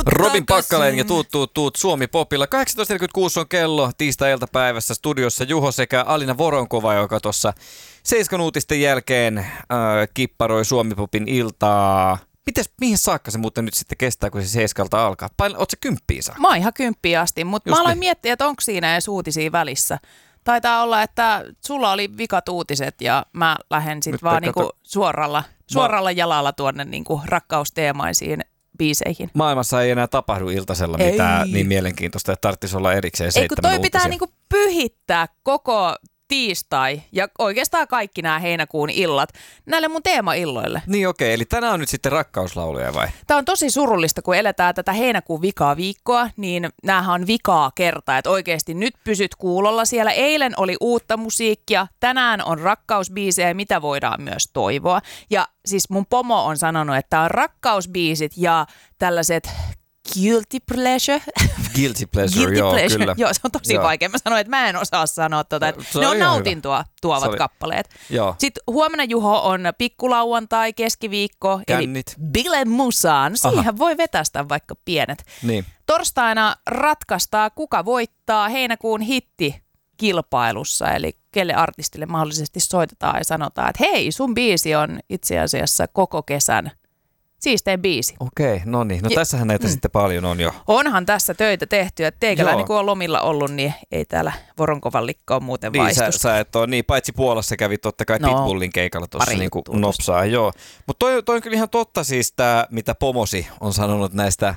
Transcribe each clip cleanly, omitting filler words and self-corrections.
Robin Packalén ja Tuut Suomi Popilla. 18.46 on kello tiistai-iltapäivässä studiossa Juho sekä Alina Voronkova, joka tuossa 7 uutisten jälkeen kipparoi Suomi Popin iltaa. Mihin saakka se muuten nyt sitten kestää, kun se 7 alkaa? Ootko se 10 saakka? Mä oon ihan 10 asti, mutta mä aloin miettiä, että onko siinä edes uutisia välissä. Taitaa olla, että sulla oli vikat uutiset ja mä lähden sitten vaan niinku suoralla jalalla tuonne niinku rakkausteemaisiin biiseihin. Maailmassa ei enää tapahdu iltasella mitään niin mielenkiintoista, että tarvitsisi olla erikseen 7 uutisia. Ei, kun toi pitää niinku pyhittää koko tiistai ja oikeastaan kaikki nämä heinäkuun illat näille mun teemailloille. Niin okei, eli tänään on nyt sitten rakkauslauluja vai? Tämä on tosi surullista, kun eletään tätä heinäkuun vikaa viikkoa, niin näähän on vikaa kertaa, että oikeasti nyt pysyt kuulolla siellä. Eilen oli uutta musiikkia, tänään on rakkausbiisejä, mitä voidaan myös toivoa. Ja siis mun pomo on sanonut, että tää on rakkausbiisit ja tällaiset guilty pleasure. Guilty pleasure, joo, kyllä. Joo, se on tosi vaikea. Mä sanoin, että mä en osaa sanoa että ne on nautintoa tuovat kappaleet. Joo. Sitten huomenna, Juho, on pikkulauantai, keskiviikko, Kännit. eli Bile Musaan. Siihen voi vetästä vaikka pienet. Niin. Torstaina ratkaistaan, kuka voittaa heinäkuun hittikilpailussa, eli kelle artistille mahdollisesti soitetaan ja sanotaan, että hei, sun biisi on itse asiassa koko kesän siistein biisi. Okei, no niin. No tässähän näitä sitten paljon on jo. Onhan tässä töitä tehty, että teikäläinen kun on lomilla ollut, niin ei täällä Voronkovan likka ole muuten vaistusta. Sä et ole, niin paitsi Puolassa kävi totta kai Pitbullin keikalla tuossa niinku nopsaa, joo. Mutta toi on kyllä ihan totta siis tää, mitä pomosi on sanonut näistä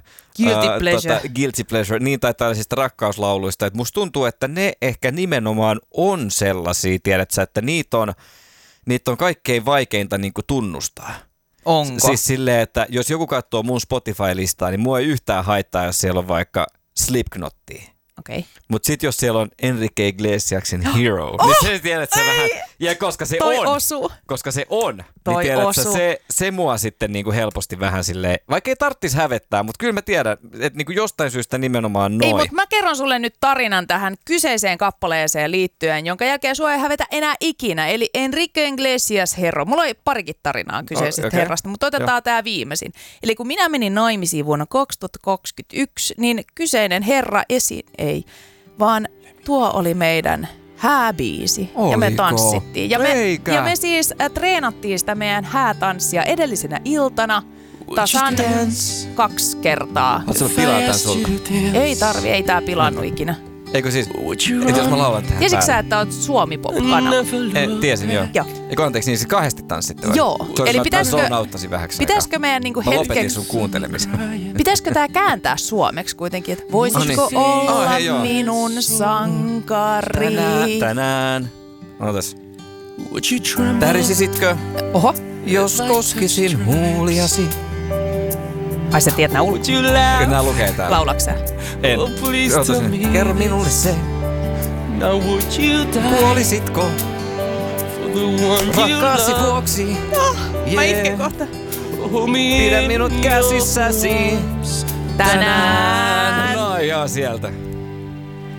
guilty pleasure, niin tai tällaisista rakkauslauluista, että musta tuntuu, että ne ehkä nimenomaan on sellaisia, tiedätkö, että niitä on kaikkein vaikeinta niinku tunnustaa. Onko? Siis silleen, että jos joku katsoo mun Spotify-listaa, niin mua ei yhtään haittaa, jos siellä on vaikka Slipknottia. Okay. Mutta sitten jos siellä on Enrique Iglesiasin Hero, niin se tiedät, että se vähän... Ja koska se toi on, osu. Koska se on, toi niin tiedät, osu. se mua sitten niinku helposti vähän silleen, vaikka ei tarvitsisi hävettää, mutta kyllä mä tiedän, että niinku jostain syystä nimenomaan noin. Ei, mutta mä kerron sulle nyt tarinan tähän kyseiseen kappaleeseen liittyen, jonka jälkeen sua ei hävetä enää ikinä. Eli Enrique Iglesias Hero. Mulla oli parikin tarinaa kyseisestä herrasta, mutta otetaan tää viimeisin. Eli kun minä menin naimisiin vuonna 2021, niin kyseinen herra ei, vaan tuo oli meidän hääbiisi. Oliko? Ja me tanssittiin. Ja me siis treenattiin sitä meidän häätanssia edellisenä iltana tasan 2 kertaa. Haluatko mä pilaa tän sulta? Ei tää pilannut ikinä. Eikö siis, että jos mä laulan tähän Tiesitkö sä, että oot Suomi Pop-kanava? Tiesin, joo. Eikö anteeksi, niin siis kahdesti tanssitte vai? Joo. Eli pitäisikö meidän niinku hetkeksi... Mä lopetin sun kuuntelemisen. Pitäisikö tää kääntää suomeksi kuitenkin, että voisitko olla minun sankari? Tänään. Otas. Tärisisitkö? Oho. Jos koskisin huuliasi. Ai sä tiedät nää ulkoa? Kyllä nää lukee täällä. Laulaksä? En. Kerro minulle se. Kuolisitko rakkaasi vuoksi? Mä itken kohta. Pidä minut käsissäsi tänään. No joo, sieltä.